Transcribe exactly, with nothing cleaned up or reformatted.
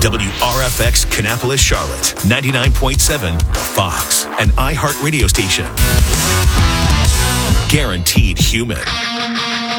W R F X Kannapolis, Charlotte, ninety-nine point seven, Fox, an iHeart radio station. Guaranteed human.